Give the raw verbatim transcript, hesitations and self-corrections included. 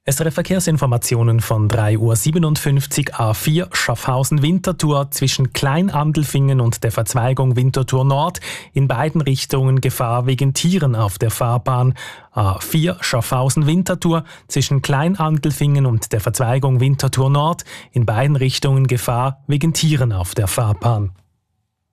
S R F-Verkehrsinformationen von drei Uhr siebenundfünfzig A vier Schaffhausen-Winterthur zwischen Kleinandelfingen und der Verzweigung Winterthur Nord in beiden Richtungen Gefahr wegen Tieren auf der Fahrbahn. A vier Schaffhausen-Winterthur zwischen Kleinandelfingen und der Verzweigung Winterthur Nord in beiden Richtungen Gefahr wegen Tieren auf der Fahrbahn.